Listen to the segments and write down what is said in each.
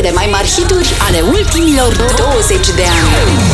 cele mai mari hituri ale ultimilor 20 de ani.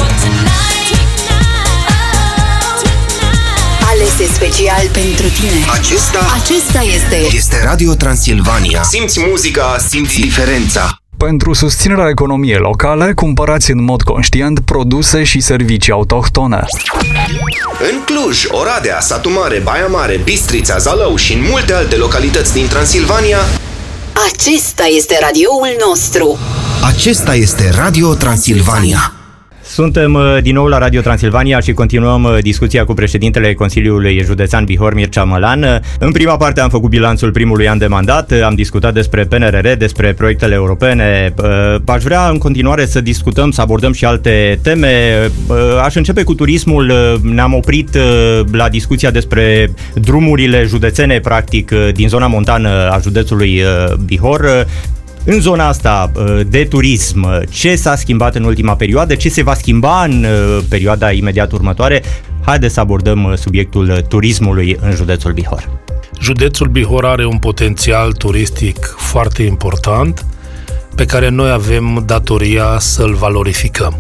Alese special pentru tine. Acesta este Radio Transilvania. Simți muzica, simți diferența. Pentru susținerea economiei locale, cumpărați în mod conștient produse și servicii autohtone. În Cluj, Oradea, Satu Mare, Baia Mare, Bistrița, Zalău și în multe alte localități din Transilvania, acesta este radioul nostru. Acesta este Radio Transilvania. Suntem din nou la Radio Transilvania și continuăm discuția cu președintele Consiliului Județean Bihor, Mircea Mălan. În prima parte am făcut bilanțul primului an de mandat, am discutat despre PNRR, despre proiectele europene. Aș vrea în continuare să discutăm, să abordăm și alte teme. Aș începe cu turismul. Ne-am oprit la discuția despre drumurile județene, practic, din zona montană a județului Bihor. În zona asta de turism, ce s-a schimbat în ultima perioadă, ce se va schimba în perioada imediat următoare? Haideți să abordăm subiectul turismului în județul Bihor. Județul Bihor are un potențial turistic foarte important pe care noi avem datoria să-l valorificăm.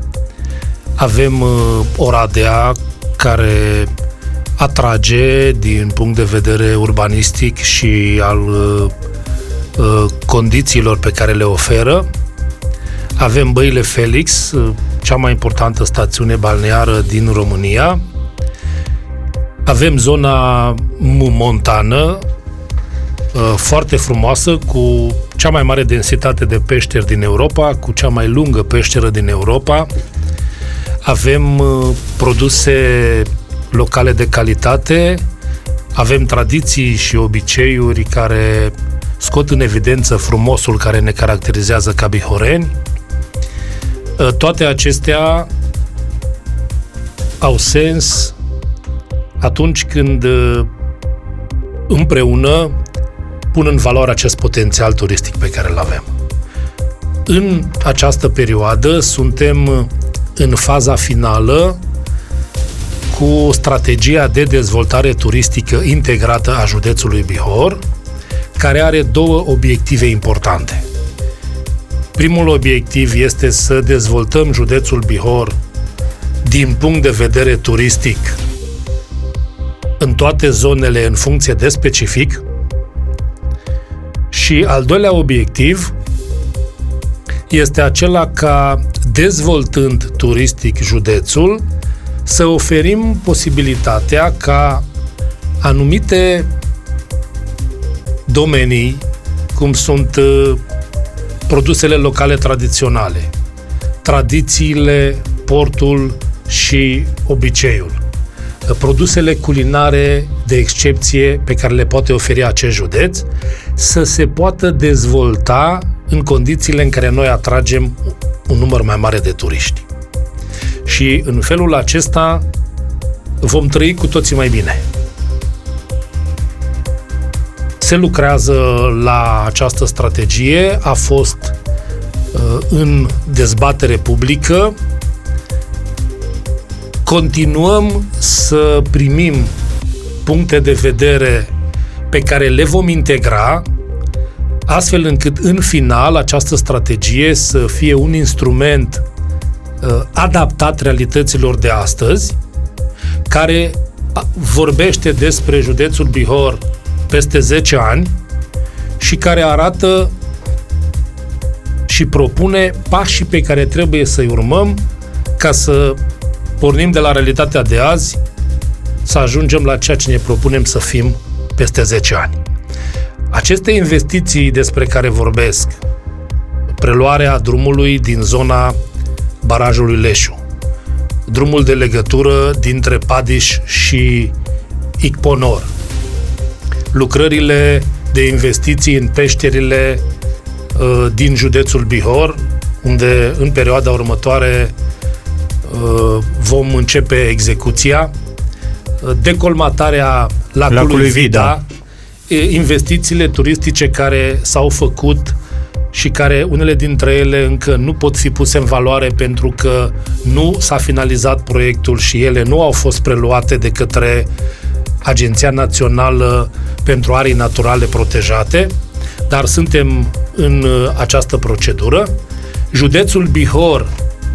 Avem Oradea, care atrage din punct de vedere urbanistic și al condițiilor pe care le oferă. Avem Băile Felix, cea mai importantă stațiune balneară din România. Avem zona montană, foarte frumoasă, cu cea mai mare densitate de peșteri din Europa, cu cea mai lungă peșteră din Europa. Avem produse locale de calitate, avem tradiții și obiceiuri care scot în evidență frumosul care ne caracterizează ca bihoreni. Toate acestea au sens atunci când împreună pun în valoare acest potențial turistic pe care îl avem. În această perioadă suntem în faza finală cu strategia de dezvoltare turistică integrată a județului Bihor, care are două obiective importante. Primul obiectiv este să dezvoltăm județul Bihor din punct de vedere turistic în toate zonele în funcție de specific. Și al doilea obiectiv este acela ca, dezvoltând turistic județul, să oferim posibilitatea ca anumite domenii, cum sunt produsele locale tradiționale, tradițiile, portul și obiceiul, produsele culinare de excepție pe care le poate oferi acest județ, să se poată dezvolta în condițiile în care noi atragem un număr mai mare de turiști. Și în felul acesta vom trăi cu toții mai bine. Se lucrează la această strategie, a fost în dezbatere publică. Continuăm să primim puncte de vedere pe care le vom integra, astfel încât în final această strategie să fie un instrument adaptat realităților de astăzi, care vorbește despre județul Bihor peste 10 ani și care arată și propune pașii pe care trebuie să-i urmăm ca să pornim de la realitatea de azi, să ajungem la ceea ce ne propunem să fim peste 10 ani. Aceste investiții despre care vorbesc, preluarea drumului din zona barajului Leșu, drumul de legătură dintre Padiș și Icponor, lucrările de investiții în peșterile din județul Bihor, unde în perioada următoare vom începe execuția, decolmatarea lacului Vida, investițiile turistice care s-au făcut și care unele dintre ele încă nu pot fi puse în valoare pentru că nu s-a finalizat proiectul și ele nu au fost preluate de către Agenția Națională pentru Arii Naturale Protejate. dar suntem în această procedură. Județul Bihor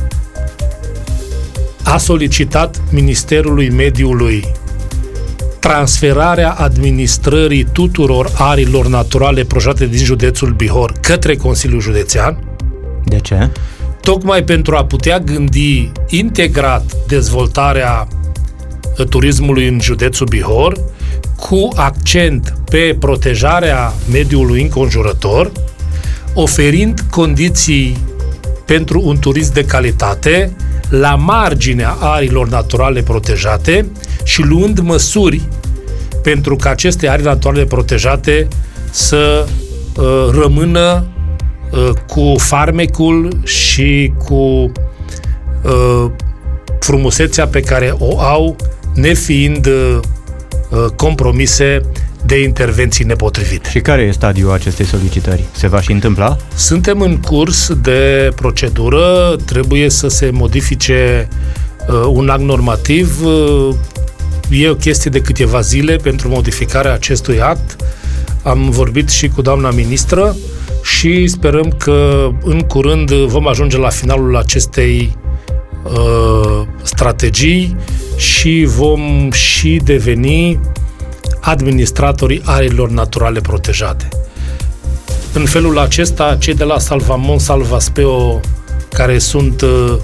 a solicitat Ministerului Mediului transferarea administrării tuturor ariilor naturale protejate din județul Bihor către Consiliul Județean. De ce? Tocmai pentru a putea gândi integrat dezvoltarea turismului în județul Bihor, cu accent pe protejarea mediului înconjurător, oferind condiții pentru un turism de calitate la marginea ariilor naturale protejate și luând măsuri pentru ca aceste arii naturale protejate să rămână cu farmecul și cu frumusețea pe care o au, nefiind compromise de intervenții nepotrivite. Și care e stadiul acestei solicitări? Se va și întâmpla? Suntem în curs de procedură, trebuie să se modifice un act normativ. E o chestie de câteva zile pentru modificarea acestui act. Am vorbit și cu doamna ministră și sperăm că în curând vom ajunge la finalul acestei strategii și vom și deveni administratorii ariilor naturale protejate. În felul acesta, cei de la Salvamont, Salvaspeo, care sunt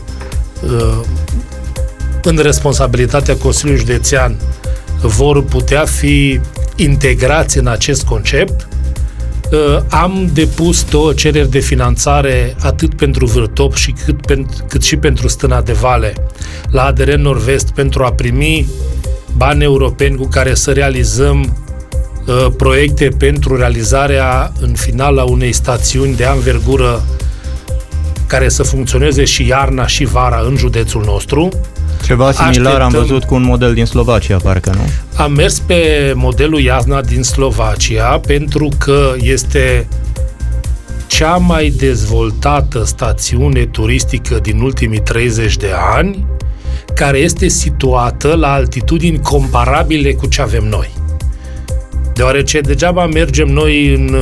în responsabilitatea Consiliului Județean, vor putea fi integrați în acest concept. Am depus 2 cereri de finanțare atât pentru Vârtop și cât și pentru Stâna de Vale la ADR Nord-Vest pentru a primi bani europeni cu care să realizăm proiecte pentru realizarea în final a unei stațiuni de anvergură care să funcționeze și iarna și vara în județul nostru. Ceva similar am văzut cu un model din Slovacia, parcă, nu? Am mers pe modelul Iazna din Slovacia pentru că este cea mai dezvoltată stațiune turistică din ultimii 30 de ani, care este situată la altitudini comparabile cu ce avem noi. Deoarece degeaba mergem noi în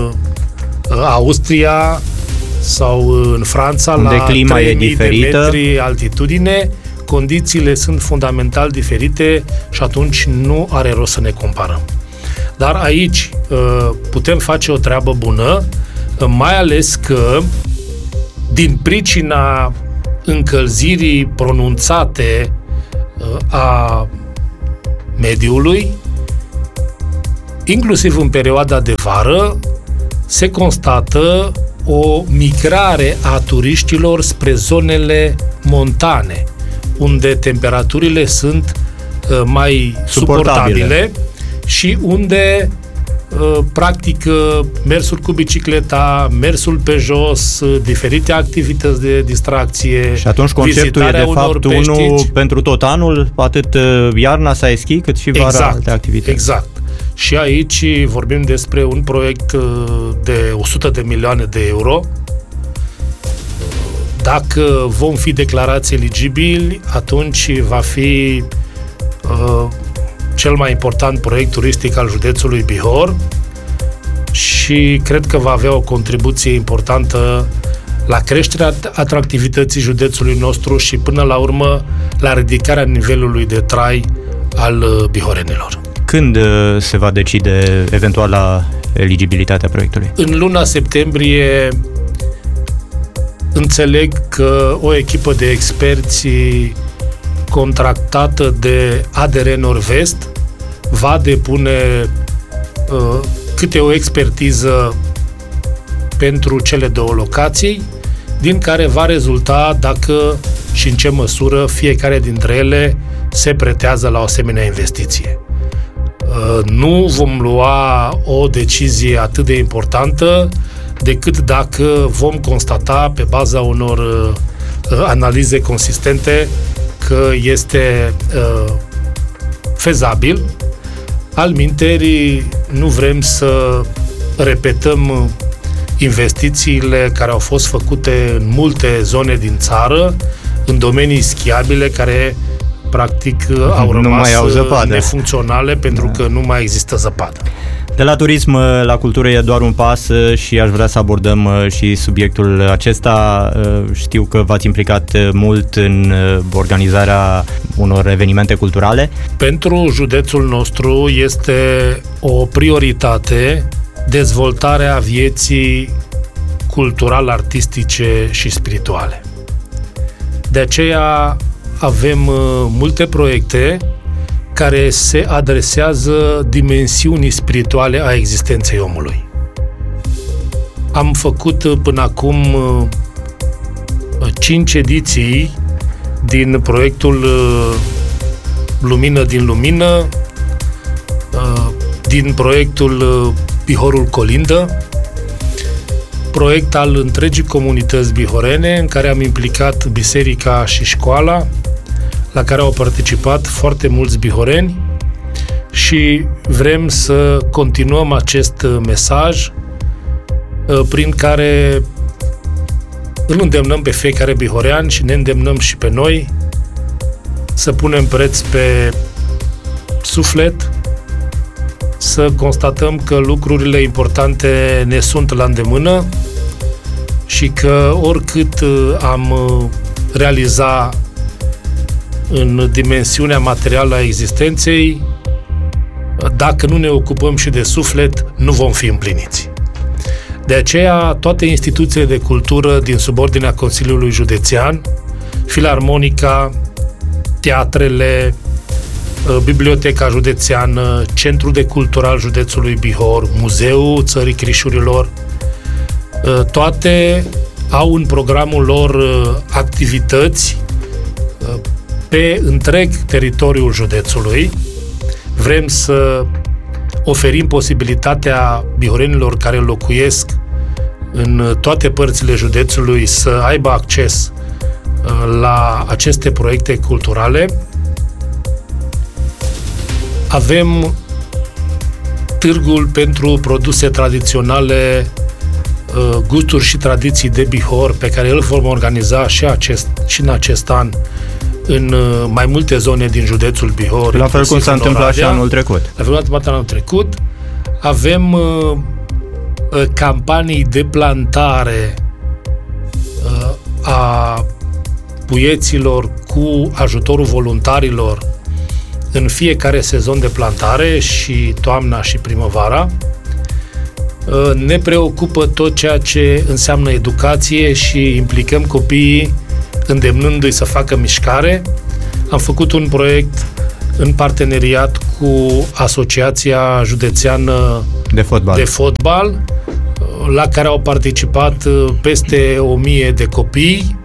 Austria sau în Franța unde la clima 3000 e diferită, de metri altitudine, condițiile sunt fundamental diferite și atunci nu are rost să ne comparăm. Dar aici putem face o treabă bună, mai ales că din pricina încălzirii pronunțate a mediului, inclusiv în perioada de vară, se constată o migrare a turiștilor spre zonele montane, unde temperaturile sunt mai suportabile și unde practic mersul cu bicicleta, mersul pe jos, diferite activități de distracție. Și atunci conceptul e de fapt unul pentru tot anul, atât iarna sau schi, cât și vara alte activități. Exact. Și aici vorbim despre un proiect de 100 de milioane de euro. Dacă vom fi declarați eligibili, atunci va fi cel mai important proiect turistic al județului Bihor și cred că va avea o contribuție importantă la creșterea atractivității județului nostru și până la urmă la ridicarea nivelului de trai al bihorenilor. Când se va decide eventual la eligibilitatea proiectului? În luna septembrie înțeleg că o echipă de experți contractată de ADR Nord-Vest va depune câte o expertiză pentru cele 2 locații, din care va rezulta dacă și în ce măsură fiecare dintre ele se pretează la o asemenea investiție. Nu vom lua o decizie atât de importantă decât dacă vom constata pe baza unor analize consistente că este fezabil. Alminterii, nu vrem să repetăm investițiile care au fost făcute în multe zone din țară, în domenii schiabile care practic au rămas nefuncționale pentru că nu mai există zăpadă. De la turism la cultură e doar un pas și aș vrea să abordăm și subiectul acesta. Știu că v-ați implicat mult în organizarea unor evenimente culturale. Pentru județul nostru este o prioritate dezvoltarea vieții cultural-artistice și spirituale. De aceea avem multe proiecte care se adresează dimensiunii spirituale a existenței omului. Am făcut până acum 5 ediții din proiectul Lumină din Lumină, din proiectul Bihorul Colindă, proiect al întregii comunități bihorene, în care am implicat biserica și școala, la care au participat foarte mulți bihoreni și vrem să continuăm acest mesaj prin care îl îndemnăm pe fiecare bihorean și ne îndemnăm și pe noi să punem preț pe suflet, să constatăm că lucrurile importante ne sunt la îndemână și că oricât am realiza în dimensiunea materială a existenței, dacă nu ne ocupăm și de suflet, nu vom fi împliniți. De aceea, toate instituțiile de cultură din subordinea Consiliului Județean, Filarmonica, teatrele, Biblioteca Județeană, Centrul de Cultură al Județului Bihor, Muzeul Țării Crișurilor, toate au în programul lor activități pe întreg teritoriul județului. Vrem să oferim posibilitatea bihorenilor care locuiesc în toate părțile județului să aibă acces la aceste proiecte culturale. Avem târgul pentru produse tradiționale, gusturi și tradiții de Bihor, pe care îl vom organiza și în acest an în mai multe zone din județul Bihor. La fel cum s-a întâmplat și anul trecut. La fel cum s-a întâmplat anul trecut. Avem campanii de plantare a puieților cu ajutorul voluntarilor în fiecare sezon de plantare, și toamna și primăvara. Ne preocupă tot ceea ce înseamnă educație și implicăm copiii îndemnându-i să facă mișcare. Am făcut un proiect în parteneriat cu Asociația Județeană de Fotbal, la care au participat peste 1000 de copii.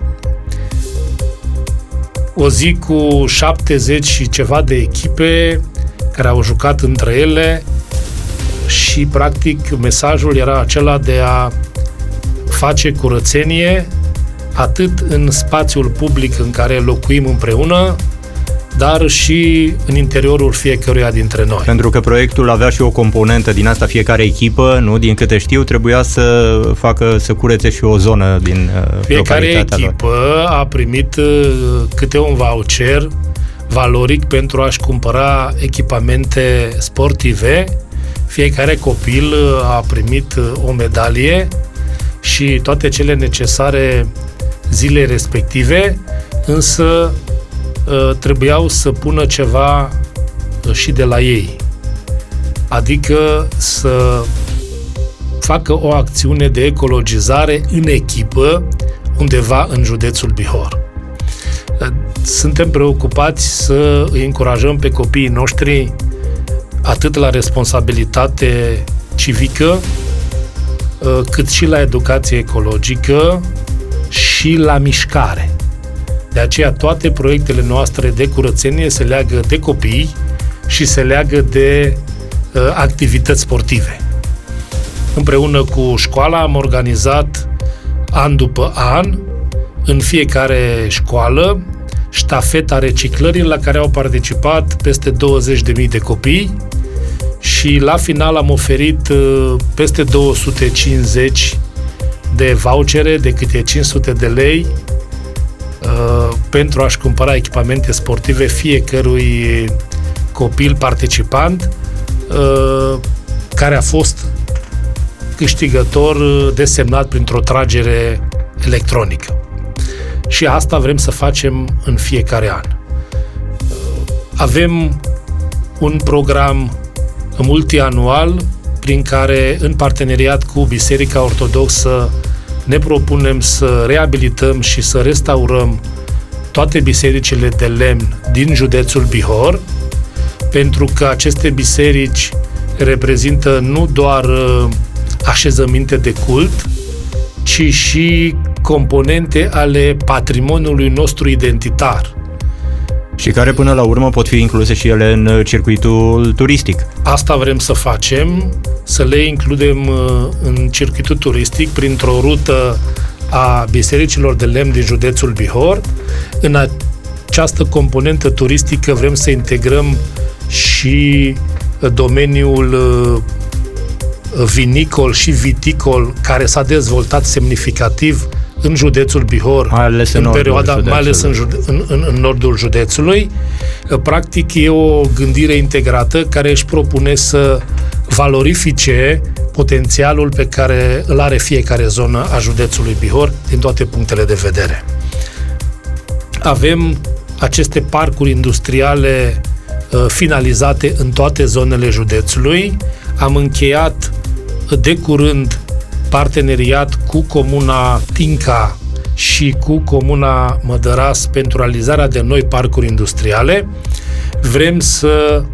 O zi cu 70 și ceva de echipe care au jucat între ele și, practic, mesajul era acela de a face curățenie atât în spațiul public în care locuim împreună, dar și în interiorul fiecăruia dintre noi. Pentru că proiectul avea și o componentă din asta, fiecare echipă, nu? Din câte știu, trebuia să curețe și o zonă din fiecare echipă a primit câte un voucher valoric pentru a-și cumpăra echipamente sportive. Fiecare copil a primit o medalie și toate cele necesare zilei respective, însă trebuiau să pună ceva și de la ei. Adică să facă o acțiune de ecologizare în echipă undeva în județul Bihor. Suntem preocupați să îi încurajăm pe copiii noștri atât la responsabilitate civică, cât și la educație ecologică și la mișcare. De aceea toate proiectele noastre de curățenie se leagă de copii și se leagă de activități sportive. Împreună cu școala am organizat an după an, în fiecare școală, ștafeta reciclării, la care au participat peste 20.000 de copii și la final am oferit peste 250 de vouchere de câte 500 de lei pentru a-și cumpăra echipamente sportive fiecărui copil participant, care a fost câștigător desemnat printr-o tragere electronică. Și asta vrem să facem în fiecare an. Avem un program multianual prin care, în parteneriat cu Biserica Ortodoxă, ne propunem să reabilităm și să restaurăm toate bisericile de lemn din județul Bihor, pentru că aceste biserici reprezintă nu doar așezăminte de cult, ci și componente ale patrimoniului nostru identitar. Și care până la urmă pot fi incluse și ele în circuitul turistic. Asta vrem să facem, să le includem în circuitul turistic printr-o rută a bisericilor de lemn din județul Bihor. În această componentă turistică vrem să integrăm și domeniul vinicol și viticol, care s-a dezvoltat semnificativ în județul Bihor, în perioada, mai ales în nordul județului. Practic e o gândire integrată care își propune să valorifice potențialul pe care îl are fiecare zonă a județului Bihor din toate punctele de vedere. Avem aceste parcuri industriale finalizate în toate zonele județului. Am încheiat de curând parteneriat cu Comuna Tinca și cu Comuna Mădăras pentru realizarea de noi parcuri industriale. Vrem să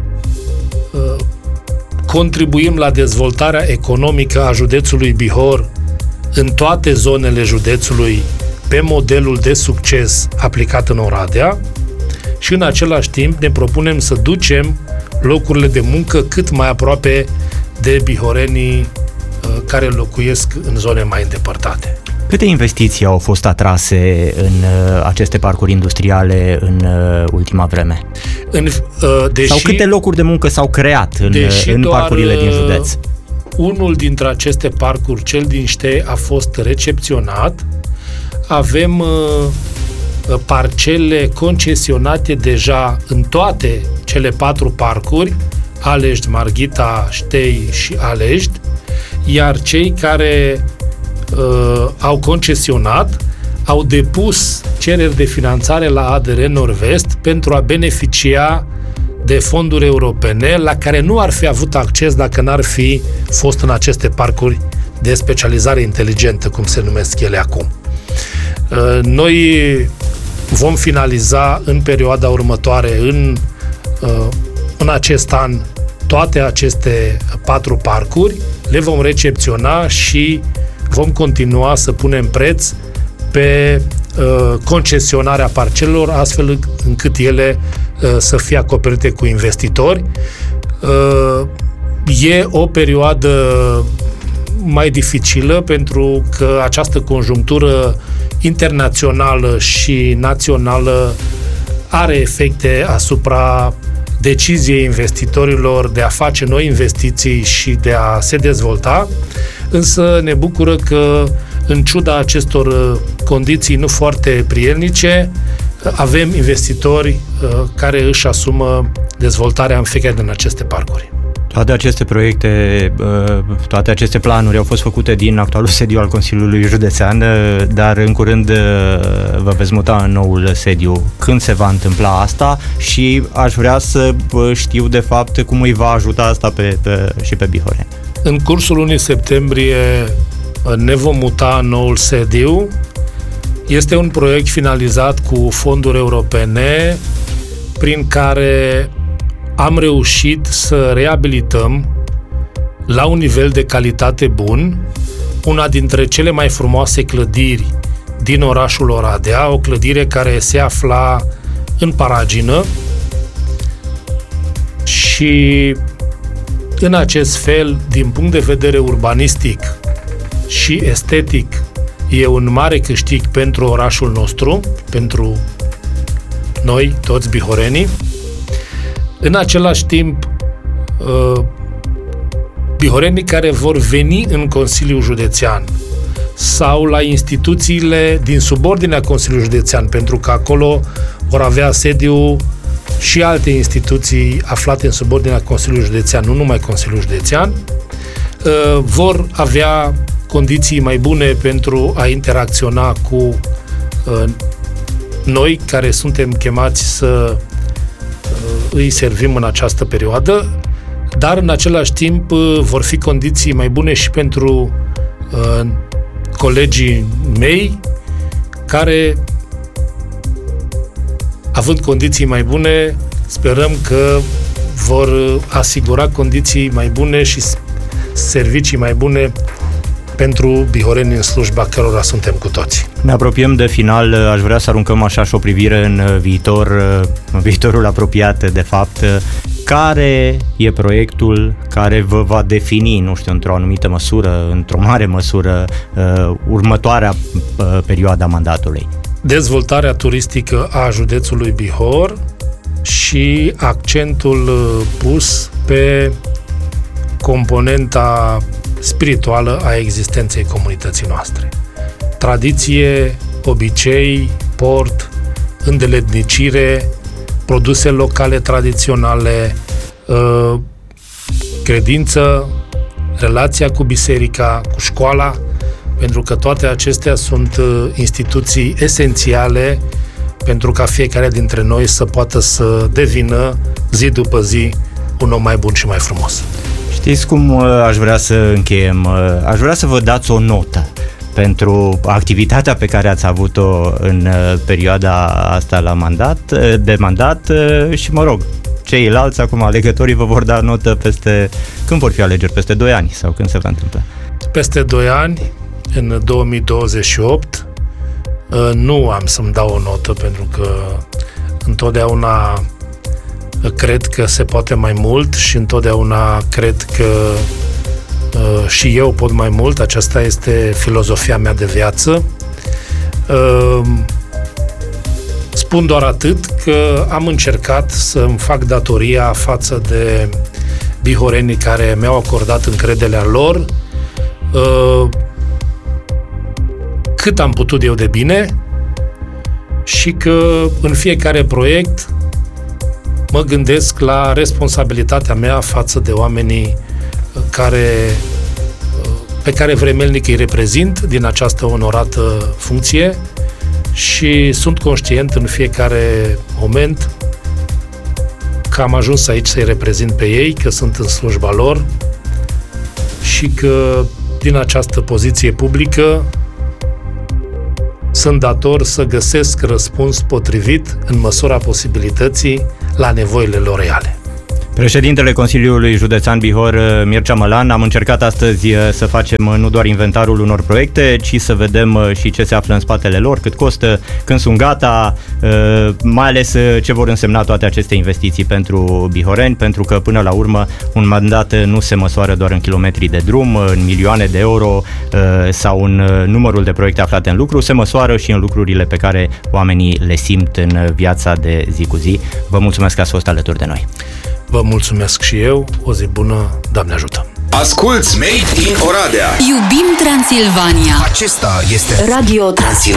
contribuim la dezvoltarea economică a județului Bihor în toate zonele județului pe modelul de succes aplicat în Oradea și în același timp ne propunem să ducem locurile de muncă cât mai aproape de bihorenii care locuiesc în zone mai îndepărtate. Câte investiții au fost atrase în aceste parcuri industriale în ultima vreme? Sau câte locuri de muncă s-au creat în parcurile din județ? Unul dintre aceste parcuri, cel din Ștei, a fost recepționat. Avem parcele concesionate deja în toate cele 4 parcuri, Alești, Marghita, Ștei și Alești, iar cei care au concesionat au depus cereri de finanțare la ADR Nord-Vest pentru a beneficia de fonduri europene la care nu ar fi avut acces dacă n-ar fi fost în aceste parcuri de specializare inteligentă, cum se numesc ele acum. Noi vom finaliza în perioada următoare, în acest an, toate aceste 4 parcuri, le vom recepționa și vom continua să punem preț pe concesionarea parcelelor, astfel încât ele să fie acoperite cu investitori. E o perioadă mai dificilă pentru că această conjunctură internațională și națională are efecte asupra deciziei investitorilor de a face noi investiții și de a se dezvolta, însă ne bucură că, în ciuda acestor condiții nu foarte prielnice, avem investitori care își asumă dezvoltarea în fiecare din aceste parcuri. Toate aceste proiecte, toate aceste planuri au fost făcute din actualul sediu al Consiliului Județean, dar în curând vă veți muta în noul sediu. Când se va întâmpla asta? Și aș vrea să știu de fapt cum îi va ajuta asta și pe bihoreni. În cursul lunii septembrie ne vom muta în noul sediu. Este un proiect finalizat cu fonduri europene prin care am reușit să reabilităm la un nivel de calitate bun una dintre cele mai frumoase clădiri din orașul Oradea, o clădire care se afla în paragină și în acest fel, din punct de vedere urbanistic și estetic, e un mare câștig pentru orașul nostru, pentru noi, toți bihorenii. În același timp, bihorenii care vor veni în Consiliul Județean sau la instituțiile din subordinea Consiliului Județean, pentru că acolo vor avea sediu și alte instituții aflate în subordinea Consiliului Județean, nu numai Consiliul Județean, vor avea condiții mai bune pentru a interacționa cu noi, care suntem chemați să îi servim în această perioadă, dar în același timp vor fi condiții mai bune și pentru colegii mei, care, având condiții mai bune, sperăm că vor asigura condiții mai bune și servicii mai bune pentru bihoreni în slujba cărora suntem cu toții. Ne apropiem de final, aș vrea să aruncăm așa și o privire în viitorul apropiat, de fapt. Care e proiectul care vă va defini, nu știu, într-o anumită măsură, într-o mare măsură, următoarea perioadă a mandatului? Dezvoltarea turistică a județului Bihor și accentul pus pe componenta spirituală a existenței comunității noastre. Tradiție, obicei, port, îndeletnicire, produse locale tradiționale, credință, relația cu biserica, cu școala, pentru că toate acestea sunt instituții esențiale pentru ca fiecare dintre noi să poată să devină zi după zi un om mai bun și mai frumos. Știți cum aș vrea să încheiem? Aș vrea să vă dați o notă pentru activitatea pe care ați avut-o în perioada asta de mandat și, mă rog, ceilalți, acum alegătorii, vă vor da notă când vor fi alegeri, peste 2 ani sau când se va întâmpla? Peste 2 ani, în 2028, nu am să-mi dau o notă, pentru că întotdeauna cred că se poate mai mult și întotdeauna cred că și eu pot mai mult. Aceasta este filozofia mea de viață. Spun doar atât că am încercat să îmi fac datoria față de bihorenii care mi-au acordat încrederea lor, cât am putut eu de bine, și că în fiecare proiect mă gândesc la responsabilitatea mea față de oamenii pe care vremelnic îi reprezint din această onorată funcție, și sunt conștient în fiecare moment că am ajuns aici să-i reprezint pe ei, că sunt în slujba lor și că din această poziție publică sunt dator să găsesc răspuns potrivit în măsura posibilității la nevoile lor reale. Președintele Consiliului Județean Bihor, Mircea Mălan, am încercat astăzi să facem nu doar inventarul unor proiecte, ci să vedem și ce se află în spatele lor, cât costă, când sunt gata, mai ales ce vor însemna toate aceste investiții pentru bihoreni, pentru că până la urmă un mandat nu se măsoară doar în kilometri de drum, în milioane de euro sau în numărul de proiecte aflate în lucru, se măsoară și în lucrurile pe care oamenii le simt în viața de zi cu zi. Vă mulțumesc că ați fost alături de noi. Vă mulțumesc și eu, o zi bună, Doamne ajută! Asculți Made in Oradea! Iubim Transilvania! Acesta este Radio Transilvania.